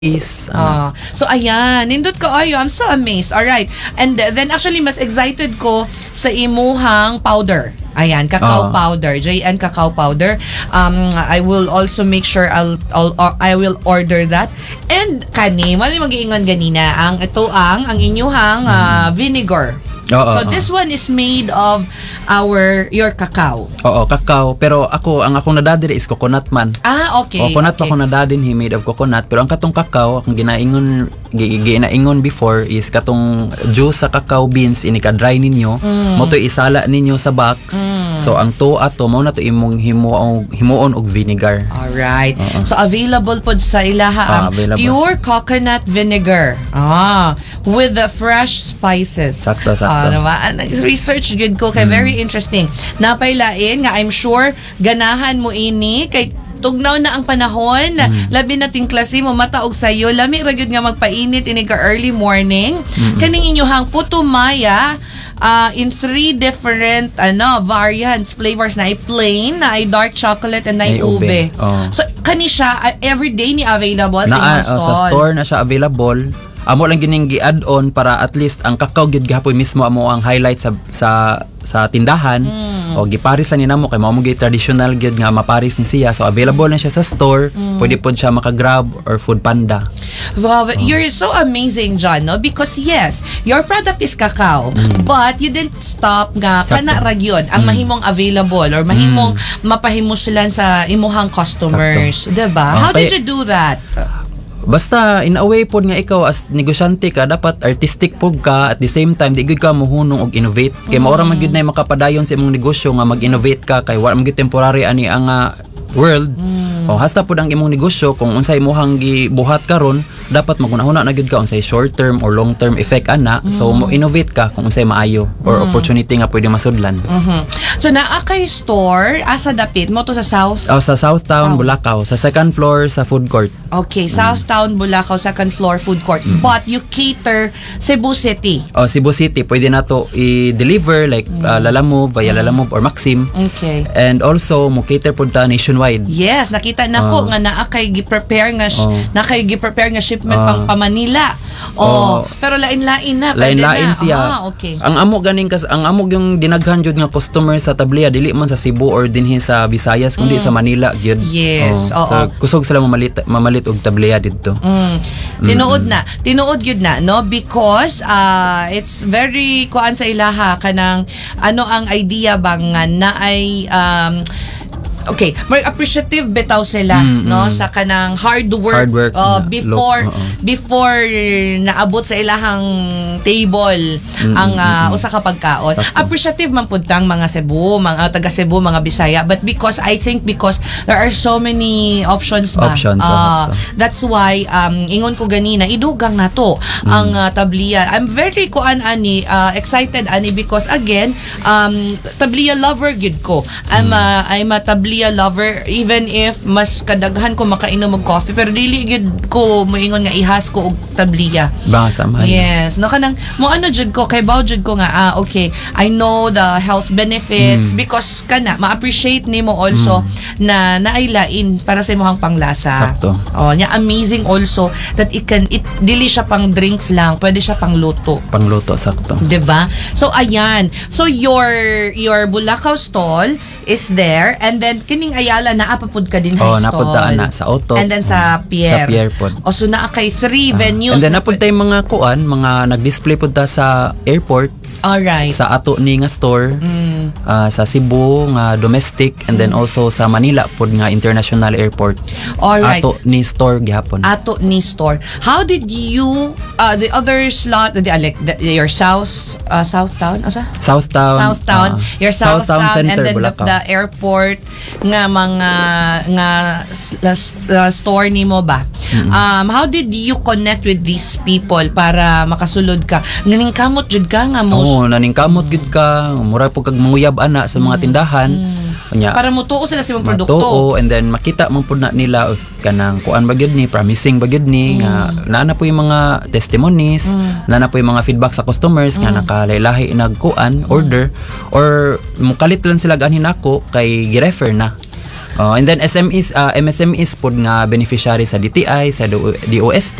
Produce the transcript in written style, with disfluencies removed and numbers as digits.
So ayan, nindot ko ayo, I'm so amazed. All right. And then actually mas excited ko sa imuhang powder. Ayan, cacao powder, JN cacao powder. I will also make sure I will order that. And kani, mali mag-iingon ganina ang ang inyuhang vinegar. So this one is made of your cacao. Oo, cacao. Pero ang akong nadadiri is coconut man. Okay. Coconut pa akong nadadin, made of coconut. Pero ang katong cacao, akong ginaingon before is katong juice sa cacao beans, inika-dry ninyo. Mo to isala ninyo sa box. So ang ato mo na to imong himuon og vinegar. Alright. So available pod sa ilaha ang pure coconut vinegar. With the fresh spices. Sakto. Research yun ko kay very interesting. Napailain nga I'm sure ganahan mo ini kay tugnaw na ang panahon, labi nating klase mo mataog sayo, lami ra gyud nga magpainit ini ka early morning. Kaning inyohang putumaya in 3 different variants, flavors na ay plain, na ay dark chocolate, and na ay ube. So kani siya everyday ni available sa store. Sa store na siya available. Amo lang gining gi-add-on para at least ang cacao gyud gihapon mismo amo ang highlight sa tindahan. O giparis na namo kay mao mo gyud traditional gyud nga maparis ni siya. So available na siya sa store. Pwede pod siya maka-Grab or Food Panda. Wow, you're so amazing, John, no? Because yes, your product is cacao, but you didn't stop nga kana ra gyud ang mahimong available or mahimong mapahimusulan sa imuhang customers, diba? How did you do that? Basta in a way pod nga ikaw as negosyante ka dapat artistic pod ka at the same time di gyud ka mohunong og innovate kay mao ra man gyud nay makapadayon sa imong negosyo nga mag-innovate ka kay wa man gyud temporary ani ang world. Hasta pod ang imong negosyo kung unsay imong gibuhat karon dapat magunahuna na gyud ka unsay short term or long term effect ana. So mo innovate ka kung unsay maayo or opportunity nga pwede masudlan. So naa kay store asa dapit mo to sa South? Sa Southtown, Bulacau, sa second floor sa food court. Okay, Southtown, Bulacau, second floor food court. But you cater Cebu City. Cebu City pwede na to i-deliver like Lalamove, via Lalamove or Maxim. Okay. And also mo cater pod ta nationwide. Yes, nakita nako nga naa kay gi-prepare nga shipment pang pa Manila. Pero lain-lain na. Lain-lain siya. Okay. Ang amo yung dinaghan jud nga customer sa Tablia dili man sa Cebu or dinhi sa Visayas kundi sa Manila gyud. Yes, So, kusog sila mamalit og Tablia didto. Tinuod gyud na no because it's very kuan sa ilaha kanang ang idea bang na ay okay, may appreciative bitaw sila no sa kanang hard work before naabot sa ilahang table ang usa ka pagkaon. Appreciative man pud tang mga Cebu, mga taga Cebu, mga Bisaya, but because there are so many options ba. That's why ingon ko ganina idugang nato ang Tablia. I'm very excited ani because again Tablia lover gid ko. I'm a Tablia lover even if mas kadaghan ko makainom og coffee pero dili gyud ko moingon nga ihas ko og Tablia. Yes, no kanang mo jud ko kay baw jud ko nga okay, I know the health benefits because ma-appreciate nimo also na naailain para sa imong panglasa. Sakto. Nya amazing also that it dili siya pang drinks lang, pwede siya pang luto. Sakto. 'Di ba? So ayan. So your Bulacau stall is there and then kining Ayala naapapod ka din high stall. Napunta na sa Auto. And then sa Pierre. Sa Pierre pod. So naa kay 3 venues. And then napunta yung mga nag-display punta sa airport. Alright. Sa ato ni nga store, sa Cebu nga domestic and then also sa Manila pod nga international airport. Alright. Ato ni store gihapon. Ato ni store. How did you the other slot your Southtown asa? Southtown. Your Southtown Center, and then the airport nga mga store nimo ba? How did you connect with these people para makasulod ka? Nganing kamot jud ka nga mo naningkamot gid ka, mura po kag manguyab ana sa mga tindahan. Para mutuo sila sa imong produkto. And then makita man pud na nila kanang kuan ba gyud ni, promising ba gyud ni nga naa po yung mga testimonies, naa po yung mga feedback sa customers nga nakalailahi nagkuan order or mukalit lang sila ganin ako kay gi-refer na. And then SMEs, MSMEs pod nga beneficiary sa DTI, sa DOST,